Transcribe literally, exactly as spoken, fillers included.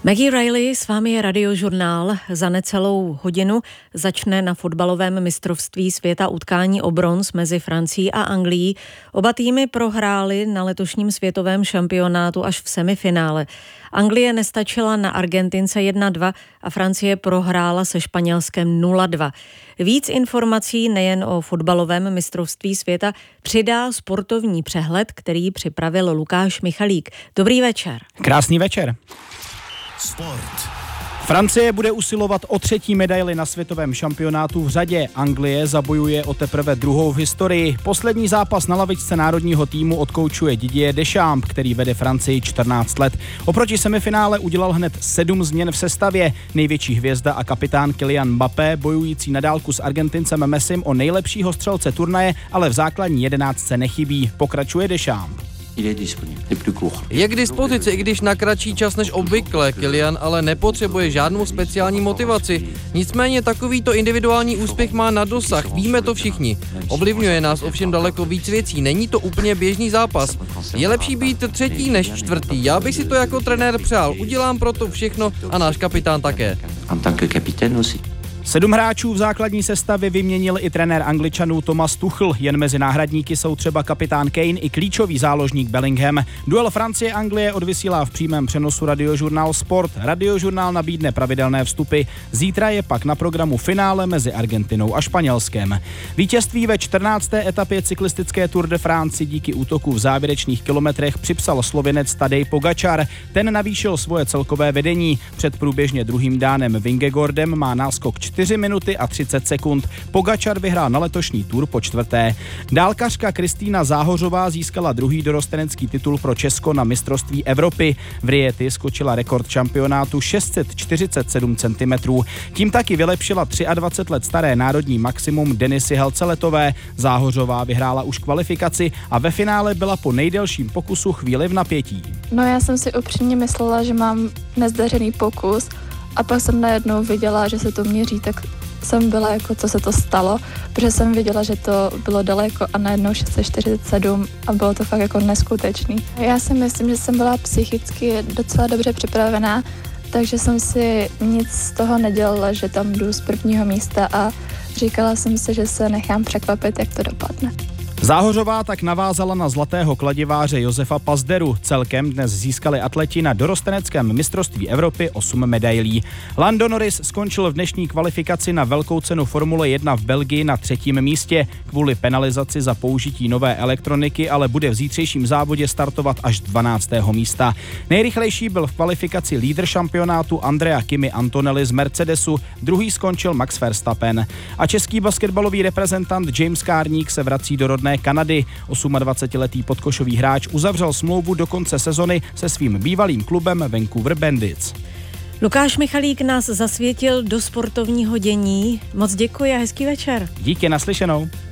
Maggie Riley, s vámi je Radiožurnál. Za necelou hodinu začne na fotbalovém mistrovství světa utkání o bronz mezi Francií a Anglií. Oba týmy prohrály na letošním světovém šampionátu až v semifinále. Anglie nestačila na Argentince jedna dva a Francie prohrála se Španělskem nula dva. Víc informací nejen o fotbalovém mistrovství světa přidá sportovní přehled, který připravil Lukáš Michalík. Dobrý večer. Krásný večer. Sport. Francie bude usilovat o třetí medaili na světovém šampionátu v řadě. Anglie zabojuje o teprve druhou v historii. Poslední zápas na lavičce národního týmu odkoučuje Didier Deschamps, který vede Francii čtrnáct let. Oproti semifinále udělal hned sedm změn v sestavě. Největší hvězda a kapitán Kylian Mbappé, bojující na dálku s Argentincem Messim o nejlepšího střelce turnaje, ale v základní jedenáctce nechybí. Pokračuje Deschamps. Je k dispozici, i když na kratší čas než obvykle. Kylian ale nepotřebuje žádnou speciální motivaci. Nicméně takovýto individuální úspěch má na dosah, víme to všichni. Ovlivňuje nás ovšem daleko víc věcí, není to úplně běžný zápas. Je lepší být třetí než čtvrtý, já bych si to jako trenér přál, udělám proto všechno a náš kapitán také. Sedm hráčů v základní sestavě vyměnil i trenér Angličanů Thomas Tuchel. Jen mezi náhradníky jsou třeba kapitán Kane i klíčový záložník Bellingham. Duel Francie-Anglie odvysílá v přímém přenosu Radiožurnál Sport. Radiožurnál nabídne pravidelné vstupy. Zítra je pak na programu finále mezi Argentinou a Španělskem. Vítězství ve čtrnácté etapě cyklistické Tour de France díky útoku v závěrečných kilometrech připsal Slovinec Tadej Pogačar. Ten navýšil svoje celkové vedení. Před průběžně druhým Dánem Vingegordem má náskok čtyři minuty a třicet sekund. Pogačar vyhrál na letošní Tour po čtvrté. Dálkařka Kristýna Záhořová získala druhý dorostenecký titul pro Česko na mistrovství Evropy. V Rieti skočila rekord šampionátu šest set čtyřicet sedm centimetrů. Tím taky vylepšila dvacet tři let staré národní maximum Denisy Helceletové. Záhořová vyhrála už kvalifikaci a ve finále byla po nejdelším pokusu chvíli v napětí. No já jsem si upřímně myslela, že mám nezdařený pokus, a pak jsem najednou viděla, že se to měří, tak jsem byla jako, co se to stalo, protože jsem viděla, že to bylo daleko a najednou šest set čtyřicet sedm a bylo to fakt jako neskutečný. Já si myslím, že jsem byla psychicky docela dobře připravená, takže jsem si nic z toho nedělala, že tam jdu z prvního místa a říkala jsem si, že se nechám překvapit, jak to dopadne. Záhořová tak navázala na zlatého kladiváře Josefa Pazderu. Celkem dnes získali atleti na dorosteneckém mistrovství Evropy osm medailí. Lando Norris skončil v dnešní kvalifikaci na velkou cenu Formule jedna v Belgii na třetím místě. Kvůli penalizaci za použití nové elektroniky ale bude v zítřejším závodě startovat až dvanáctého místa. Nejrychlejší byl v kvalifikaci lídr šampionátu Andrea Kimi Antonelli z Mercedesu, druhý skončil Max Verstappen. A český basketbalový reprezentant James Kárník se vrací do rodné Kanady. dvacetiosmiletý podkošový hráč uzavřel smlouvu do konce sezony se svým bývalým klubem Vancouver Bandits. Lukáš Michalík nás zasvětil do sportovního dění. Moc děkuji a hezký večer. Díky, naslyšenou.